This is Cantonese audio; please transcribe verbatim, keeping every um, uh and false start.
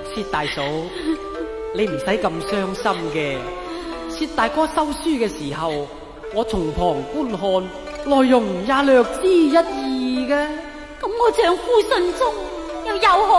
薛大嫂，你唔使咁傷心嘅。薛大哥收書嘅時候，我從旁觀看，內容也略知一二嘅。 咁我丈夫信中又有何